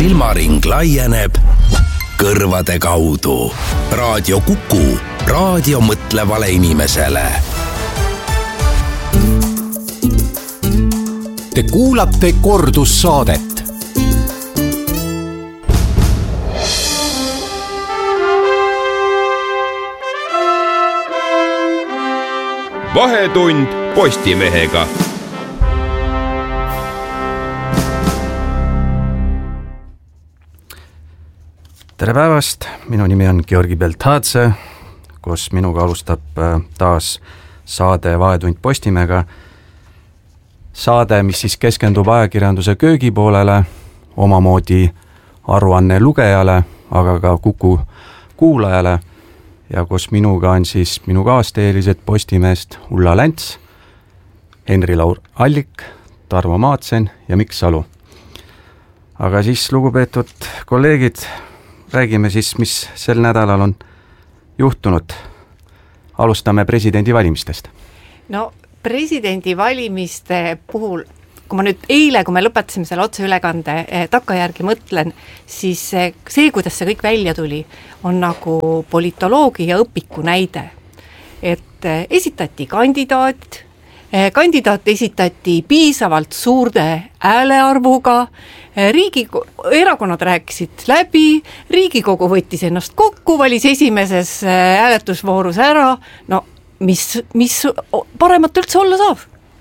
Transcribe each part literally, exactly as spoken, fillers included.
silmaring laieneb kõrvade kaudu. Raadio Kuku, raadio mõtlevale inimesele. Te kuulate kordussaadet. Vahetund Postimehega. Tere päevast, minu nimi on Georgi Beltadze, kus minuga alustab taas saade Vahetund Postimehega. Saade, mis siis keskendub ajakirjanduse köögipoolele, omamoodi aruanne lugejale, aga ka Kuku kuulajale ja kus minuga on siis minu kaasteelised Postimehest Ulla Länts, Henri-Laur Allik, Tarmo Maatsen ja Mikk Salu. Aga siis, lugupeetud kolleegid, räägime siis, mis sel nädalal on juhtunud. Alustame presidendi valimistest. No presidendi valimiste puhul, kui ma nüüd eile, kui me lõpetasime selle otseülekande takkajärgi mõtlen, siis see, kuidas see kõik välja tuli, on nagu politoloogia õpiku näide. Et esitati kandidaat, kandidaat esitati piisavalt suurde häälearvuga, Riigikogu, erakonnad rääkisid läbi, Riigikogu võttis ennast kokku, valis esimeses hääletusvoorus ära, no mis, mis paremat üldse olla saab?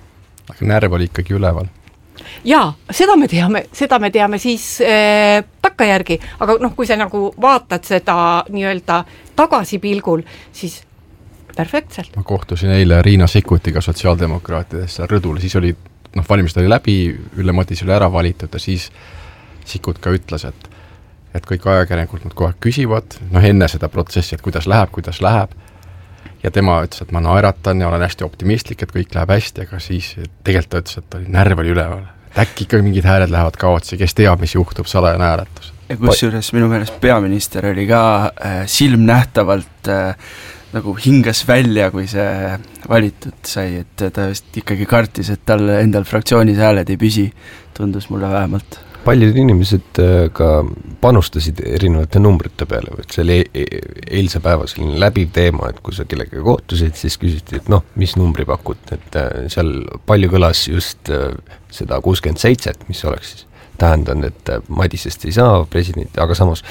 Aga närv oli ikkagi üleval. Jaa, seda me teame, seda me teame siis äh, takkajärgi, aga noh, kui sa nagu vaatad seda nii-öelda tagasipilgul, siis perfektselt. Ma kohtusin eile Riina Sikkutiga sotsiaaldemokraatidest rõdul, siis oli noh, valimist oli läbi, Ülle Madis oli ära valitud ja siis Sikkut ka ütles, et, et kõik ajakirjanikud nad kohe küsivad, noh enne seda protsessi, et kuidas läheb, kuidas läheb ja tema ütles, et ma naeratan ja olen hästi optimistlik, et kõik läheb hästi, aga siis tegelikult ta ütles, et oli närv oli üleval, et äkki ikka mingid hääled lähevad kaotsi, kes teab, mis juhtub, salajane hääletus. Ja kusjuures minu meelest peaminister oli ka äh, silmnähtavalt äh, nagu hingas välja, kui see valitud sai, et ta vist ikkagi kartis, et tal endal fraktsioonis hääled ei püsi, tundus mulle vähemalt. Paljud inimesed ka panustasid erinevate numbrite peale, et see oli eilse päeva selline läbiv teema, et kui sa kellega kohtusid, siis küsiti, et noh, mis numbri pakut, et seal palju kõlas just seda kuuskümmend seitse, mis oleks siis tähendanud, et Madisest ei saa president, aga samas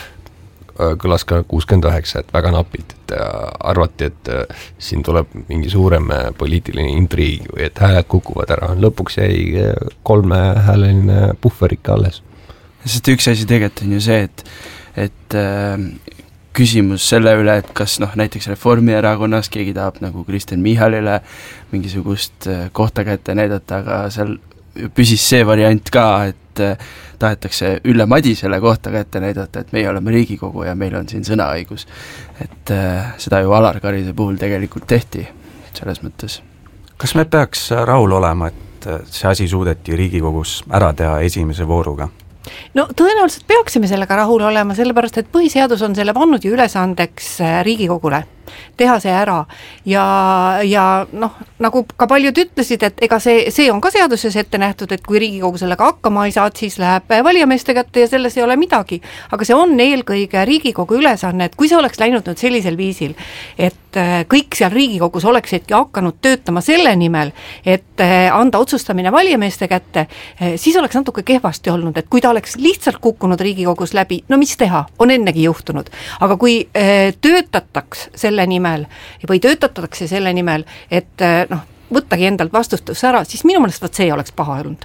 kõlas ka kuuskümmend üheksa, et väga napilt, et arvati, et siin tuleb mingi suurem poliitiline intriig või et hääled kukuvad ära. Lõpuks jäi kolme hääleline puhver ikka alles. Sest üks asi tegelikult on ju see, et, et äh, küsimus selle üle, et kas noh, näiteks Reformierakonnas keegi tahab nagu Kristen Michalile mingisugust kohta kätte näidata, aga seal püsis see variant ka, et tahetakse Ülle Madisele kohta kätte näidata, et meie oleme Riigikogu ja meil on siin sõnaõigus. Et äh, seda ju Alar Karise puhul tegelikult tehti selles mõttes. Kas me peaks rahul olema, et see asi suudeti Riigikogus ära teha esimese vooruga? No tõenäoliselt peaksime sellega rahul olema, sellepärast, et põhiseadus on selle pannud ju ülesandeks Riigikogule teha see ära ja, ja noh, nagu ka paljud ütlesid, et ega see, see on ka seaduses ette nähtud, et kui Riigikogu sellega hakkama ei saa, siis läheb valijameeste kätte ja selles ei ole midagi, aga see on eelkõige Riigikogu ülesanne, et kui see oleks läinud nüüd sellisel viisil, et kõik seal Riigikogus oleksidki hakanud töötama selle nimel, et anda otsustamine valijameeste kätte, siis oleks natuke kehvasti olnud, et kui ta oleks lihtsalt kukkunud Riigikogus läbi, no mis teha, on ennegi juhtunud, aga kui töötataks selle nimel või töötatakse selle nimel, et noh, võttagi endalt vastustus ära, siis minu mõelest võt see ei oleks paha olnud.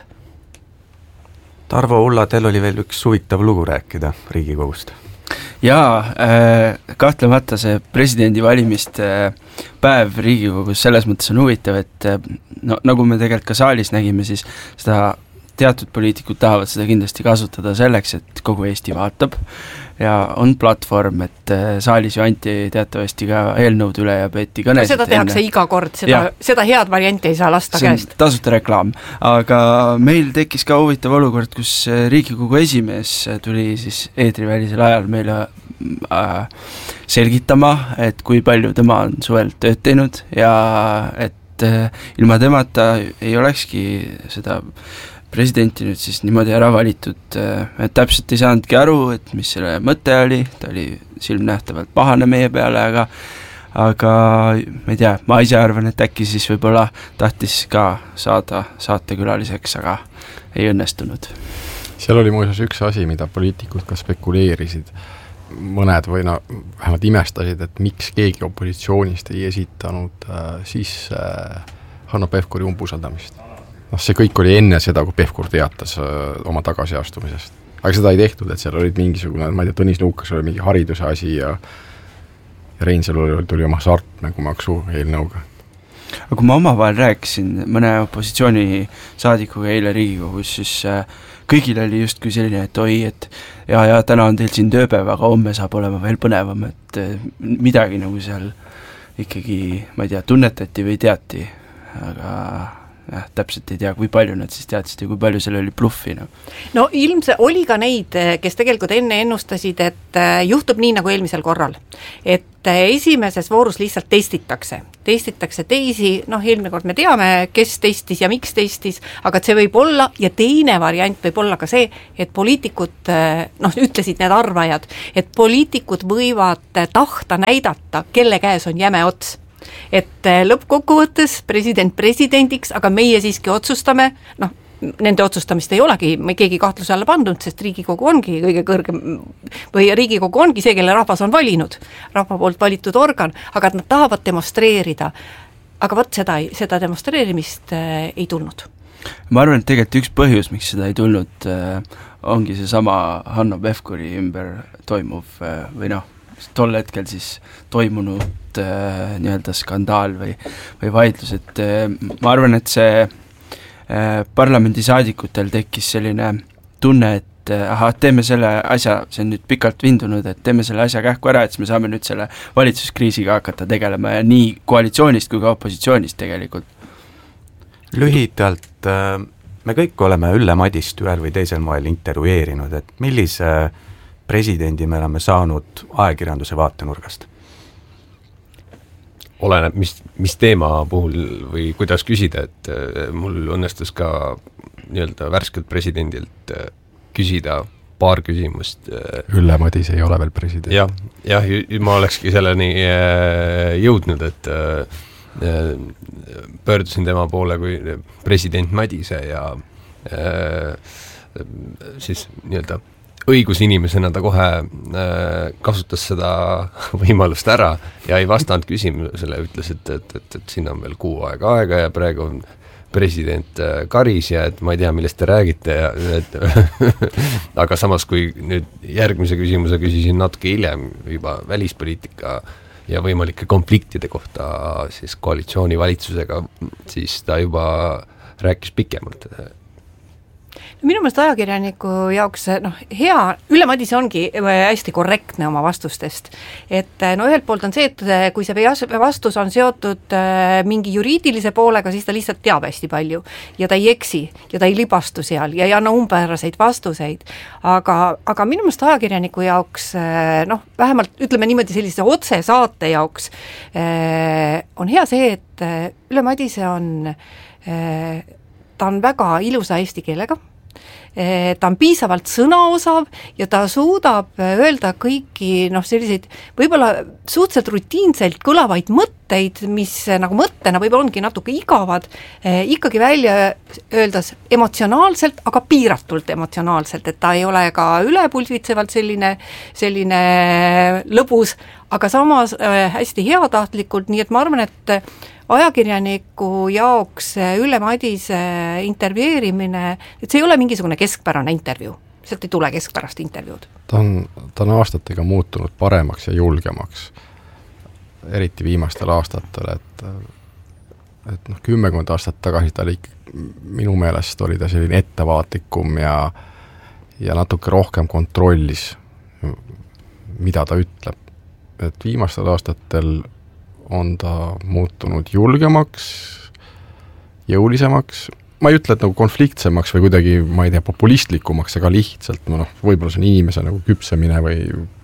Tarvo, Ulla, teil oli veel üks huvitav lugu rääkida Riigikogust. Jaa, kahtlemata see presidendi valimiste päev Riigikogus selles mõttes on huvitav, et no, nagu me tegelikult ka saalis nägime, siis seda teatud poliitikud tahavad seda kindlasti kasutada selleks, et kogu Eesti vaatab ja on platvorm, et saalis ju anti teatavasti ka eelnõud üle ja peeti kõnesid. Seda tehakse enne. Iga kord, seda, seda head varianti ei saa lasta see käest. Tasuta reklaam, aga meil tekkis ka huvitav olukord, kus Riigikogu esimees tuli siis eetrivälisel ajal meile äh, selgitama, et kui palju tema on suvel tööd teinud ja et ilma temata ei olekski seda presidenti nüüd siis niimoodi ära valitud, et täpselt ei saanudki aru, et mis selle mõte oli, ta oli silmnähtavalt pahane meie peale, aga aga ma ei tea, ma ise arvan, et äkki siis võib-olla tahtis ka saada saatekülaliseks, aga ei õnnestunud. Seal oli muuseas üks asi, mida poliitikud ka spekuleerisid, mõned või no, vähemalt imestasid, et miks keegi opositsioonist ei esitanud äh, siis äh, Hanno Pevkuri umbusaldamist. noh, see kõik oli enne seda, kui Pevkur teatas öö, oma tagasiastumisest. Aga seda ei tehtud, et seal olid mingisugune, ma ei tea, Tõnis Nuukas oli mingi hariduse asi ja, ja Reinsalu tuli oma sartmängumaksu eelnõuga. Aga kui ma omavahel rääkisin mõne opositsiooni saadikuga eile Riigikogus, siis äh, kõigil oli justkui selline, et oi, et ja, ja täna on teil siin tööpäev, aga homme saab olema veel põnevam, et äh, midagi nagu seal ikkagi, ma ei tea, tunnetati või teati, aga jah, täpselt ei tea, kui palju nad siis teadsid ja kui palju seal oli bluffi. No, no ilmse oli ka neid, kes tegelikult enne ennustasid, et juhtub nii nagu eelmisel korral. Et esimeses voorus lihtsalt testitakse. Testitakse teisi, noh eelmine kord me teame, kes testis ja miks testis, aga see võib olla ja teine variant võib olla ka see, et poliitikud, noh ütlesid need arvajad, et poliitikud võivad tahta näidata, kelle käes on jäme ots. Et lõppkokkuvõttes president presidendiks, aga meie siiski otsustame, noh, nende otsustamist ei olegi me keegi kahtluse alla pandud, sest Riigikogu ongi kõige kõrgem, või Riigikogu ongi see, kelle rahvas on valinud, rahva poolt valitud organ, aga nad tahavad demonstreerida. Aga võt seda, seda demonstreerimist äh, ei tulnud. Ma arvan, et tegelikult üks põhjus, miks seda ei tulnud, äh, ongi see sama Hanno Pevkuri ümber toimuv äh, või noh, tol hetkel siis toimunud äh, nii-öelda skandaal või, või vaidlus, et äh, ma arvan, et see äh, parlamendisaadikutel tekkis selline tunne, et äh, aha, teeme selle asja, see on nüüd pikalt vindunud, et teeme selle asja kähku ära, et me saame nüüd selle valitsuskriisiga hakata tegelema ja nii koalitsioonist kui ka opositsioonist tegelikult. Lühidalt, äh, me kõik oleme Ülle Madist ühel või teisel moel intervjueerinud, et millise presidendi me oleme saanud ajakirjanduse vaatenurgast? Oleneb, mis, mis teema puhul või kuidas küsida, et mul õnnestus ka nii-öelda värskelt presidendilt küsida paar küsimust. Ülle Madis ei ole veel president. Jah, jah, ma olekski selleni jõudnud, et pöördusin tema poole kui president Madise ja siis nii-öelda õigusinimesena ta kohe äh, kasutas seda võimalust ära ja ei vastanud küsimusele, ütles, et, et, et, et siin on veel kuu aega aega ja praegu on president äh, Karis ja et ma ei tea, millest te räägite ja et, aga samas, kui nüüd järgmise küsimuse küsisin natuke hiljem juba välispoliitika ja võimalike konfliktide kohta siis koalitsiooni valitsusega, siis ta juba rääkis pikemalt. Minu meelest ajakirjaniku jaoks noh, hea, Ülle Madis ongi hästi korrektne oma vastustest, et no ühelt poolt on see, et kui see vastus on seotud mingi juriidilise poolega, siis ta lihtsalt teab hästi palju ja ta ei eksi ja ta ei libastu seal ja ei anna umpäraseid vastuseid, aga, aga minu meelest ajakirjaniku jaoks noh, vähemalt ütleme niimoodi sellise otse saate jaoks on hea see, et Ülle Madise on ta on väga ilusa eesti keelega, ta on piisavalt sõnaosav ja ta suudab öelda kõiki noh, selliseid võib-olla suhteliselt rutiinselt kõlavaid mõtteid, mis nagu mõttena võib-olla ongi natuke igavad, ikkagi välja öeldes emotsionaalselt, aga piiratult emotsionaalselt, et ta ei ole ka ülepulsvitsevalt selline, selline lõbus, aga samas hästi heatahtlikult, nii et ma arvan, et ajakirjaniku jaoks Ülle Madise intervjueerimine, et see ei ole mingisugune keskpärane intervjuu, sealt ei tule keskpärast intervjuud. Ta on, ta on aastatega muutunud paremaks ja julgemaks, eriti viimastel aastatel, et, et noh, kümmekond aastat tagasi ta oli, minu meelest oli ta selline ettevaatlikum ja, ja natuke rohkem kontrollis, mida ta ütleb. Et viimastel aastatel on ta muutunud julgemaks, jõulisemaks, ma ei ütle, et nagu konfliktsemaks või kuidagi, ma ei tea, populistlikumaks, aga lihtsalt, noh, võib-olla see on inimese nagu küpsemine või,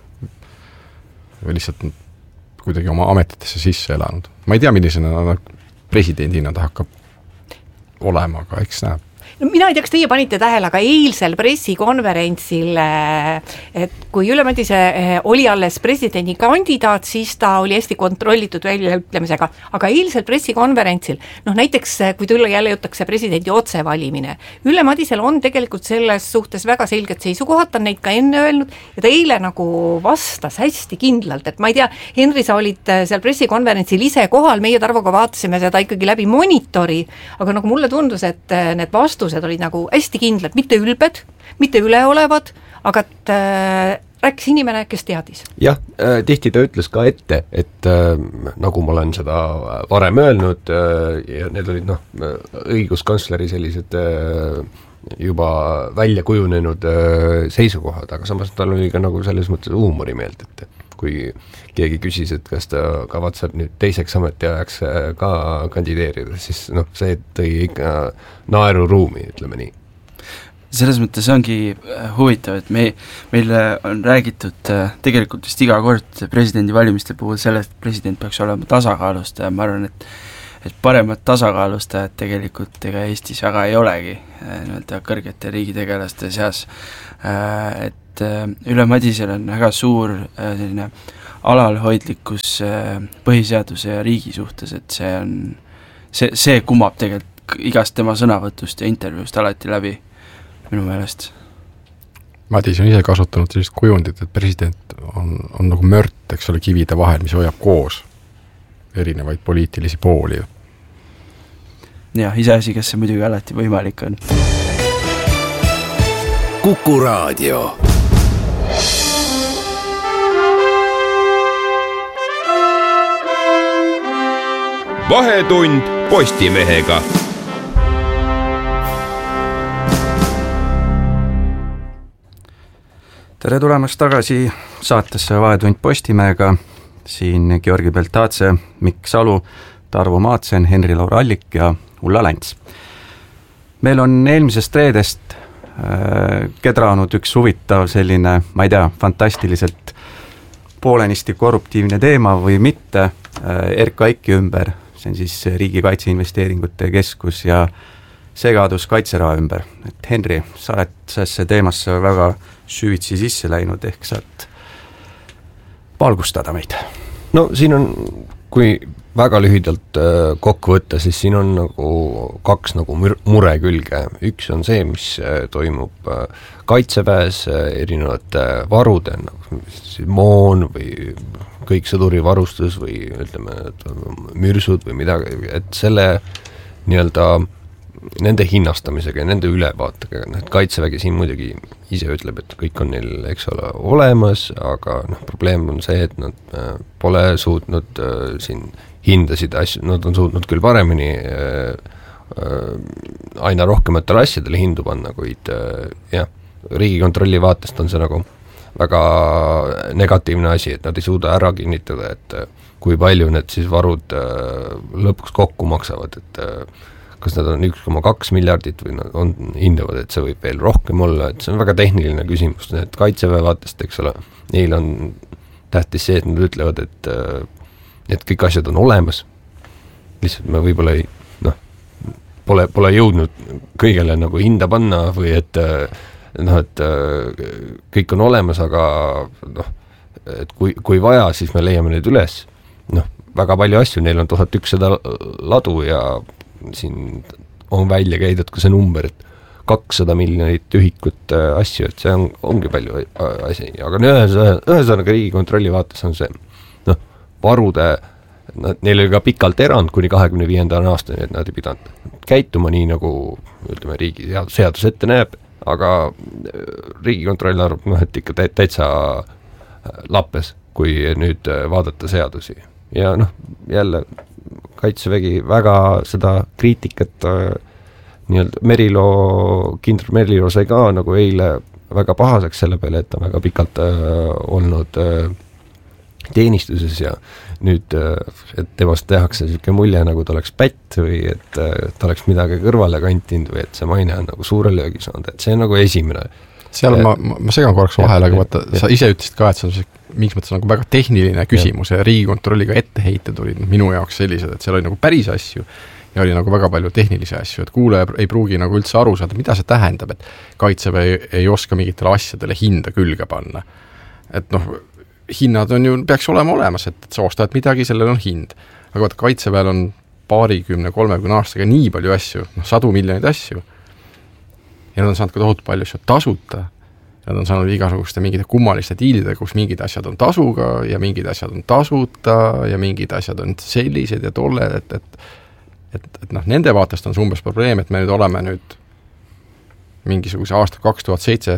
või lihtsalt kuidagi oma ametitesse sisse elanud. Ma ei tea, millisena presidendina ta hakkab olema, aga eks näeb. no mina ei tea, kas teie panite tähele, aga eilsel pressikonverentsil, et kui Ülle Madise oli alles presidendi kandidaat, siis ta oli hästi kontrollitud väljaütlemisega, aga eilsel pressikonverentsil, noh näiteks kui tulla jälle jutakse presidendi otsevalimine, Ülle Madisel on tegelikult selles suhtes väga selged seisukohad, ta on neid ka enne öelnud ja ta eile nagu vastas hästi kindlalt, et ma ei tea, Henri, sa olid seal pressikonverentsil ise kohal, meie Tarvoga vaatasime seda ikkagi läbi monitori, aga nagu mulle tundus, et need vastused olid nagu hästi kindlad, mitte ülbed, mitte üleolevad, aga et äh, rääkis inimene, kes teadis. jah, tihti ta ütles ka ette, et äh, nagu ma olen seda varem öelnud äh, ja need olid noh, õiguskantsleri sellised äh, juba välja kujunenud äh, seisukohad, aga samas tal oli ka nagu selles mõttes huumorimeelt, et kui keegi küsis, et kas ta kavatseb nüüd teiseks ametiajaks ka kandideerida, siis noh, see tõi ikka naeruruumi, ütleme nii. Selles mõttes ongi huvitav, et me, meile on räägitud tegelikult vist iga kord presidendi valimiste puhul sellest, et president peaks olema tasakaalustaja, ma arvan, et et paremat tasakaalustajat tegelikult ega Eestis väga ei olegi nii-öelda kõrgete riigitegelaste seas, et Ülle Madisel on väga suur selline alalhoidlikkus põhiseaduse ja riigi suhtes, et see on, see, see kumab tegelikult igast tema sõnavõtust ja intervjuust alati läbi minu meelest. Madis on ise kasutanud sellist kujundit, et president on, on nagu mört, eks ole, kivide vahel, mis hoiab koos erinevaid poliitilisi pooli. Jah, iseasi, kas see muidugi alati võimalik on. Kuku Raadio. Vahetund Postimehega. Tere tulemast tagasi saatesse Vahetund Postimehega. Siin Georgi Beltatse, Mikk Salu, Tarvo Maatsen, Henri Laura Allik ja Ulla Länts. Meil on eelmisest reedest äh, kedraanud üks huvitav selline, ma ei tea, fantastiliselt poolenisti korruptiivne teema või mitte, äh, R K I-ki ümber, see on siis Riigi Kaitseinvesteeringute Keskus ja segadus kaitseraha ümber. Et Henri, sa oled sellesse teemasse väga süvitsi sisse läinud, ehk saad valgustada meid. No siin on, kui väga lühidalt kokku võtta, siis siin on nagu kaks nagu mure külge. Üks on see, mis toimub kaitseväes erinevate varude, nagu moon või kõik sõdurivarustus või ütleme, mürsud või midagi, et selle nii-öelda nende hinnastamisega ja nende ülevaatega, et kaitsevägi siin muidugi ise ütleb, et kõik on neil, eks ole, olemas, aga noh, probleem on see, et nad pole suutnud äh, siin hindasid asju, nad on suutnud küll paremini äh, äh, aina rohkematele asjadele hindu panna, kuid äh, jah, Riigikontrolli vaatest on see nagu väga negatiivne asi, et nad ei suuda ära kinnitada, et äh, kui palju need siis varud äh, lõpuks kokku maksavad, et äh, kas nad on üks koma kaks miljardit või nad on, hindavad, et see võib veel rohkem olla, et see on väga tehniline küsimus, et kaitseväe vaatest, eks ole, neil on tähtis see, et nad ütlevad, et, et kõik asjad on olemas, lihtsalt me võib-olla ei, noh, pole, pole jõudnud kõigele nagu hinda panna või et noh, et kõik on olemas, aga noh, et kui, kui vaja, siis me leiame neid üles, noh, väga palju asju, neil on tuhat ükssada ladu ja siin on välja käidud ka see number, et kakssada miljonit ühikut äh, asju, et see on, ongi palju asi, aga ühesõnaga Riigikontrolli vaates on see, noh, varude, neil oli ka pikalt erand kuni kahekümne viienda aastani, et nad ei pidanud käituma nii, nagu ütleme, riigi seadus ette näeb, aga Riigikontroll arvab, noh, et ikka täitsa lappes, kui nüüd vaadata seadusi. Ja noh, jälle kaitsevägi väga seda kriitikat äh, nii-öelda Merilo, kindral Merilo sai ka nagu eile väga pahaseks selle peale, et ta väga pikalt äh, olnud äh, teenistuses ja nüüd, äh, et temast tehakse selline mulje, nagu ta oleks pätt või et äh, ta oleks midagi kõrvale kantinud või et see maine on nagu suure löögi saanud, et see on nagu esimene. Seal ma, ma segan korraks vahele, aga vaata, sa ise ütlesid ka, et see on mingis mõttes nagu väga tehniline küsimus ja, ja Riigikontrolliga etteheited olid minu jaoks sellised, et seal oli nagu päris asju ja oli nagu väga palju tehnilisi asju, et kuulaja ei pruugi nagu üldse aru saada, mida see tähendab, et Kaitseväe ei, ei oska mingitele asjadele hinda külge panna. Et noh, hinnad on ju, peaks olema olemas, et, et sa ostad midagi, sellel on hind. Aga vaat Kaitseväel on paarikümne, kolmekümne aastaga nii palju asju, noh, sadu miljoneid asju. Ja nad on saanud ka tohutu palju asju tasuta. Nad on saanud igasuguste mingite kummaliste diilide, kus mingid asjad on tasuga ja mingid asjad on tasuta ja mingid asjad on sellised ja tolled, et, et et, et noh, nende vaatest on see umbes probleem, et me nüüd oleme nüüd mingisuguse aasta kaks tuhat seitse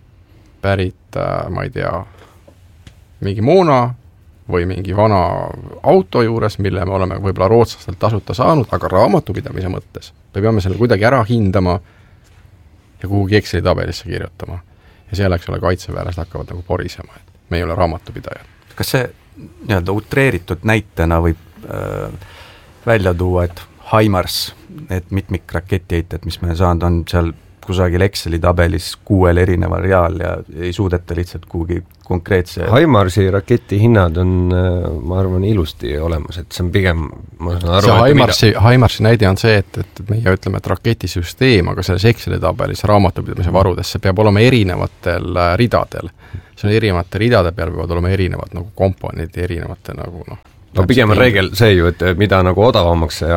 pärit, ma ei tea, mingi moona või mingi vana auto juures, mille me oleme võib-olla rootslastelt tasuta saanud, aga raamatupidamise mõttes. Me peame selle kuidagi ära hindama ja kuhugi Exceli tabelisse kirjutama. Ja seal, eks ole, kaitseväelased hakkavad nagu porisema, et me ei ole raamatupidajad. Kas see nii-öelda utreeritud näitena võib äh, välja tuua, et HIMARS, need mitmikraketiheited, mis me saanud, on seal kusagil Exceli tabelis kuuel erineval real ja ei suudeta lihtsalt kuhugi konkreetse... HIMARSi raketi hinnad on, ma arvan, ilusti olemas, et see on pigem... Ma saan aru, see HIMARSi, mida... HIMARSi näide on see, et, et meie ütleme, et raketisüsteem, aga selles Exceli tabelis raamatupidamise varudes, see peab olema erinevatel ridadel. See on erinevate ridade peal peavad olema erinevad nagu komponendid, erinevate nagu noh, no pigem on reegel see ju, et mida nagu odavamaks ja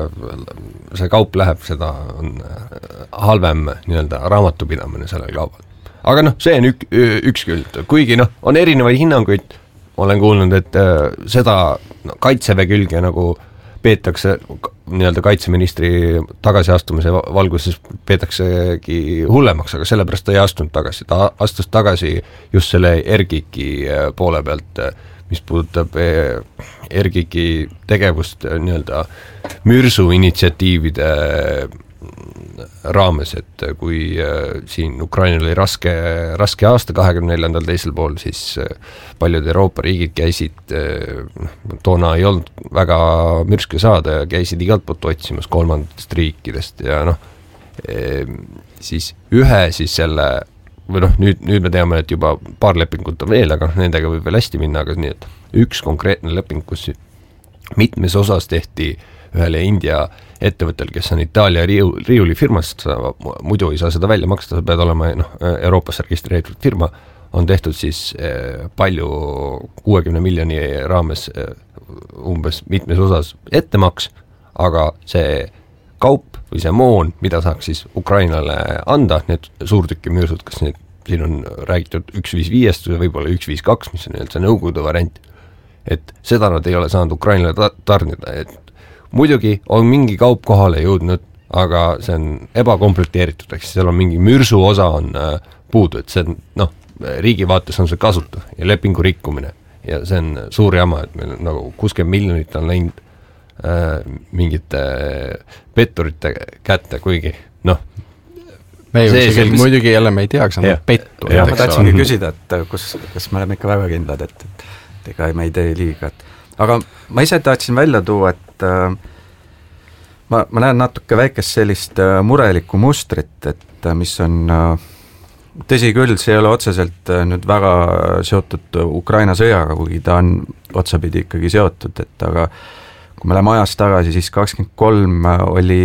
see kaup läheb, seda on halvem nii-öelda raamatupidamine sellel kaubal. Aga noh, see on ük, üks küld, kuigi noh, on erinevaid hinnanguid, olen kuulnud, et seda no, kaitseväe külge nagu peetakse nii-öelda kaitseministri tagasiastumise valguses peetaksegi hullemaks, aga sellepärast ta ei astunud tagasi, ta astus tagasi just selle Ergiki poole pealt, mis puudutab Ergiki tegevust nii-öelda mürsu initsiatiivide raames, et kui siin Ukrainal oli raske, raske aasta kahekümne neljandal teisel pool, siis paljud Euroopa riigid käisid, toona ei olnud väga mürske saada ja käisid igalt poolt otsimas kolmandatest riikidest ja noh, siis ühe siis selle või noh, nüüd, nüüd me teame, et juba paar lepingut on veel, aga nendega võib veel hästi minna, aga nii, et üks konkreetne leping, kus mitmes osas tehti ühele India ettevõttel, kes on Itaalia riu, riiulifirmast, muidu ei saa seda välja maksta, sa pead olema noh, Euroopas registreeritud firma, on tehtud siis palju kuuekümne miljoni raames umbes mitmes osas ettemaks, aga see kaup või see moon, mida saaks siis Ukrainale anda, need suurtükimüürsud, kas need, siin on räägitud üks viis viis või võib-olla üks viis kaks, mis on see nõukogude variant, et seda nad ei ole saanud Ukrainale ta- tarnida, et muidugi on mingi kaup kohale jõudnud, aga see on ebakomplekteeritud, eks seal on mingi mürsu osa on äh, puudu, et see on, noh, riigi vaates on see kasutu ja lepingu rikkumine ja see on suur jama, et meil nagu kuuskümmend miljonit on läinud äh, mingite petturite kätte, kuigi noh, me ju see, mis... muidugi jälle me ei tea, kas on pettur. Ja ma tahtsingi küsida, et kus, kas me oleme ikka väga kindlad, et, et ega me ei tee liiga, et aga ma ise tahtsin välja tuua, et äh, ma, ma näen natuke väikest sellist äh, murelikku mustrit, et äh, mis on äh, tõsi küll, see ei ole otseselt äh, nüüd väga seotud Ukraina sõjaga, kuigi ta on otsapidi ikkagi seotud, et aga kui me läheme ajas tagasi, siis kakskümmend kolm äh, oli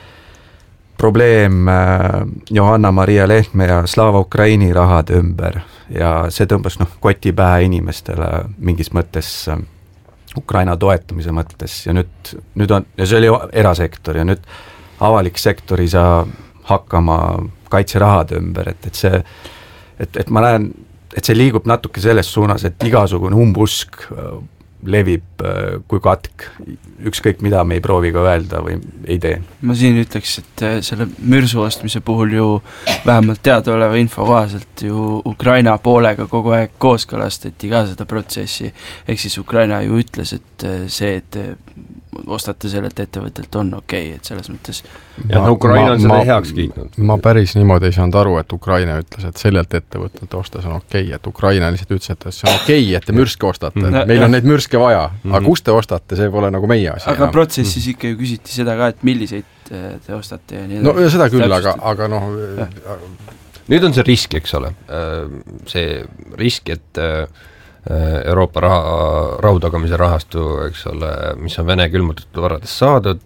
probleem äh, Johanna-Maria Lehtme ja Slava Ukraini rahade ümber ja see tõmbas noh, koti pähe inimestele mingis mõttes äh, Ukraina toetamise mõttes ja nüüd, nüüd on, ja see oli erasektor ja nüüd avalik sektor ei saa hakkama kaitserahade ümber, et, et see, et, et ma näen, et see liigub natuke selles suunas, et igasugune umbusk levib kui katk, ükskõik mida me ei proovi ka öelda või ei tee. Ma siin ütleks, et selle mürsu ostmise puhul ju vähemalt teadaoleva info kohaselt ju Ukraina poolega kogu aeg kooskõlastati ka seda protsessi, ehk siis Ukraina ju ütles, et see, et ostate sellelt ettevõttelt on okei, okay, et selles mõttes ja no, Ukraina on seda heaks kiitnud. Ma päris niimoodi ei saanud aru, et Ukraina ütles, et sellelt ettevõttelt ostas on okei okay,, et Ukraina lihtsalt ütles, et see on okei okay,, et te mürske ostate, mm. meil on neid mürske vaja, mm. aga kus te ostate, see pole nagu meie asi. Aga enam. Protsessis mm. ikka ju küsiti seda ka, et milliseid te ostate ja nii no ja seda küll, aga, aga noh nüüd on see risk, eks ole, see risk, et Euroopa raha, rahutagamise rahastu, eks ole, mis on Vene külmutatud varadest saadud,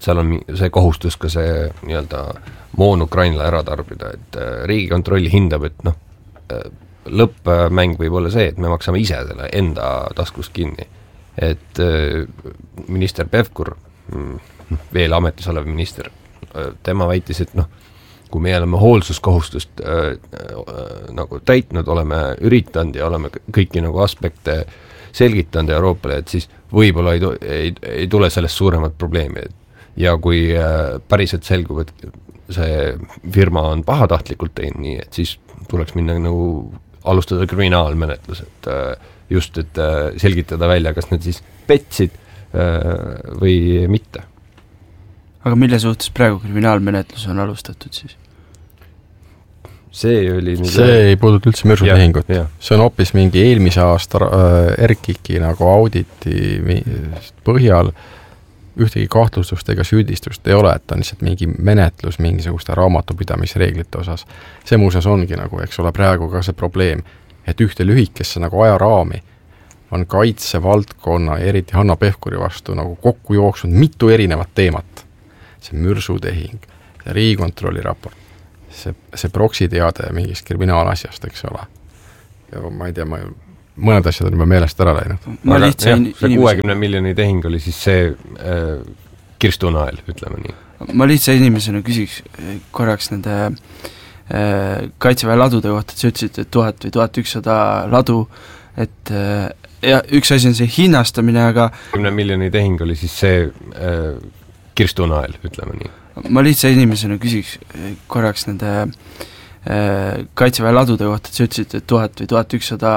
seal on see kohustus ka see nii-öelda moon Ukrainale ära tarbida, et Riigikontroll hindab, et noh, lõppmäng võib olla see, et me maksame ise selle enda taskust kinni. Et minister Pevkur, veel ametis olev minister, tema väitis, et noh, kui me oleme hoolsuskohustust äh, nagu täitnud, oleme üritanud ja oleme kõiki nagu aspekte selgitanud Euroopale, et siis võib-olla ei, ei, ei tule sellest suuremat probleemi. Ja kui äh, päriselt selgub, et see firma on pahatahtlikult teinud nii, et siis tuleks minna nagu alustada kriminaalmenetlus, et äh, just, et äh, selgitada välja, kas need siis petsid äh, või mitte. Aga mille suhtes praegu kriminaalmenetlus on alustatud siis? See oli nüüd... See ei puuduta üldse mürsutehingut. See on hoopis mingi eelmise aasta äh, R K I K-i nagu auditi põhjal ühtegi kahtlustust ega süüdistust ei ole, et on lihtsalt mingi menetlus mingisuguste raamatupidamisreeglite osas. See muuseas ongi nagu, eks ole, praegu ka see probleem, et ühte lühikesse nagu ajaraami on kaitsevaldkonna ja eriti Hanno Pevkuri vastu nagu kokku jooksnud mitu erinevat teemat. See mürsutehing, see Riigikontrolli raport, see, see proksiteade mingist kriminaalasjast, eks ole. Ja ma ei tea, ma, mõned asjad on juba meelest ära läinud. Ma Aga, jah, see kuuekümne miljoni tehing oli siis see äh, kirstunael, ütleme nii. Ma lihtsa inimesena küsiks korraks nende äh, kaitseväe ladude kohta, et sa ütlesid, et tuhat või tuhat ükssada ladu, et äh, ja üks asi on see hinnastamine, aga kümne miljoni tehing oli siis see äh, kirstunael, ütleme nii. Ma lihtsa inimesena küsiks korraks nende äh, kaitseväe ladude kohta, et sa ütlesid, et tuhat või tuhat ükssada